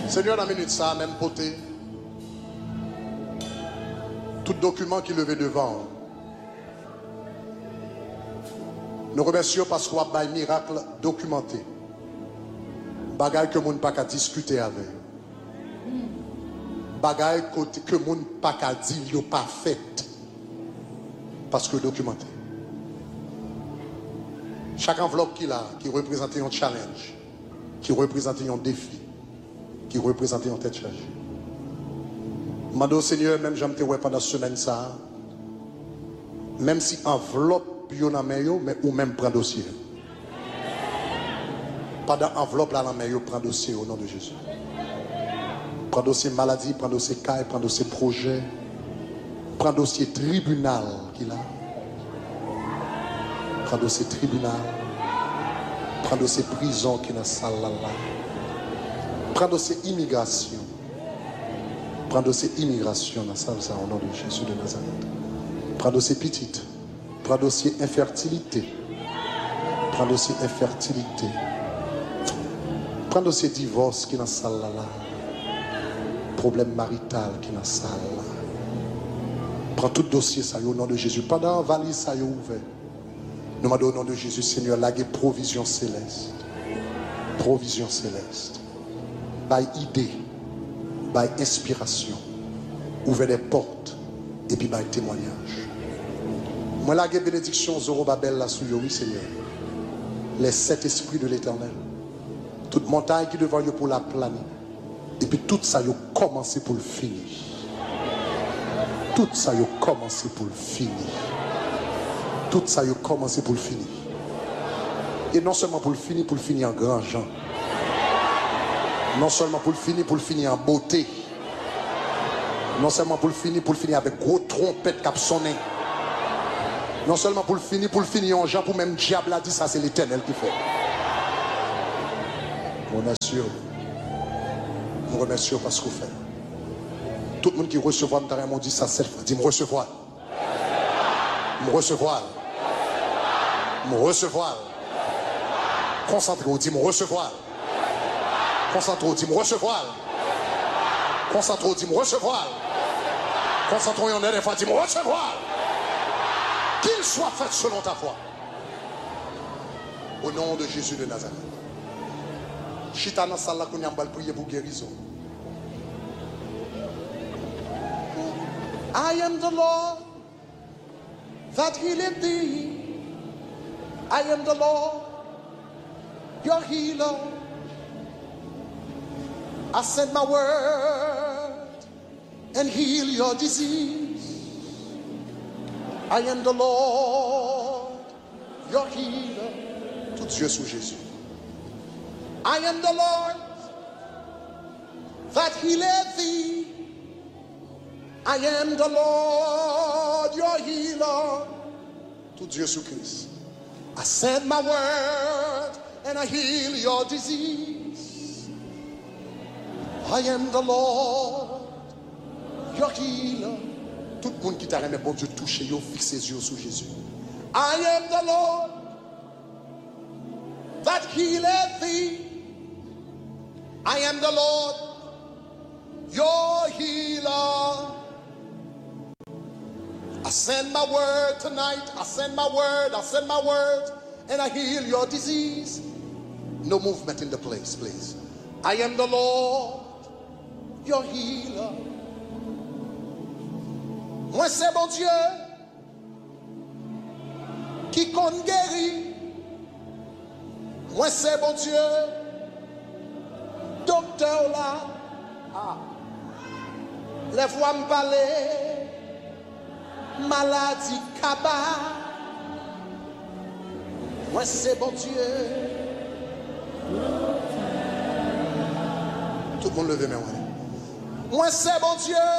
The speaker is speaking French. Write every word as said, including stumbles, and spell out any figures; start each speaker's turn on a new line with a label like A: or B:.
A: Seigneur, dans la minute ça, même poté, tout document qui levait devant, nous remercions parce qu'on a un miracle documenté. Bagaille que moun pas qu'à discuter avec. Bagaille que moun pas qu'à dire yo pas fait. Parce que documenté. Chaque enveloppe qu'il a, qui représente un challenge, qui représente un défi, qui représente une tête chargée. Mando Seigneur, même j'aime te voir pendant la semaine ça, même si enveloppe yo nan men yo, mais ou même prend dossier. Pendant enveloppe là nan men yo, prend dossier au nom de Jésus. Prend dossier maladie, prend dossier cas, prend dossier projet, prend dossier tribunal qu'il a. Prend dossier tribunal, prend dossier prison qui est dans la salle là. Prend dossier immigration. Prend dossier immigration dans la salle ça au nom de Jésus de Nazareth. Prend dossier petite. Prends dossier infertilité. Prends dossier infertilité. Prends dossier divorce qui est dans la salle là. Problème marital qui est dans la salle là. Prends tout dossier ça au nom de Jésus. Pendant la valise ça est ouvert. Nous demandons au nom de Jésus, Seigneur, la provision céleste. Provision céleste. By idée. By inspiration. Ouvert des portes. Et puis by témoignage. Moi, la bénédiction Zorobabel là sous oui, Seigneur. Les sept esprits de l'éternel. Toute montagne qui devant vous pour la planer. Et puis tout ça, vous commencé pour le finir. Tout ça, vous commencé pour le finir. Tout ça, vous commencé pour le finir. Et non seulement pour le finir, pour le finir en grand gens. Non seulement pour le finir, pour le finir en beauté. Non seulement pour le finir, pour le finir avec gros trompette cap sonné. Non seulement pour le finir, pour le finir en gens, pour même diable a dit ça, c'est l'éternel qui fait. On assure. Nous remercions parce qu'on fait. Tout le monde qui recevra, nous dit ça, c'est dit me recevoir. Me recevoir. Me recevoir. Concentrez-vous, dit me recevoir. Concentrez-vous, dit me recevoir. Concentrez-vous, dit me recevoir. Concentrez-vous, on est des fois, dit me recevoir. Qu'il soit fait selon ta foi. Au nom de Jésus de Nazareth. Chita dans salle là qu'on a prier pour guérison. I am the Lord that healeth thee. I am the Lord, your healer. I send my word and heal your disease. I am the Lord, your healer. Tout Dieu sous Jésus. I am the Lord that healeth thee. I am the Lord, your healer. Tout Dieu sous Christ. I send my word and I heal your disease. I am the Lord, your healer. Tout le monde qui t'a remis, bon Dieu, touché, yo, fixe ses yeux sur Jésus. I am the Lord that healeth thee. I am the Lord, your healer. I send my word tonight. I send my word. I send my word. And I heal your disease. No movement in the place, please. I am the Lord, your healer. Moi c'est bon Dieu qui compte guérir. Moi c'est bon Dieu, docteur là. Ah. Les voix me parler. Maladie cabas. Moi c'est bon Dieu. Tout le monde levez mes mains. Moi c'est bon Dieu.